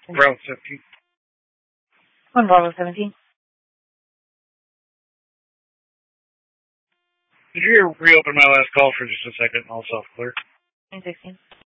Bravo 17. 1 Bravo 17. Could you reopen my last call for just a second and I'll self-clear? 916.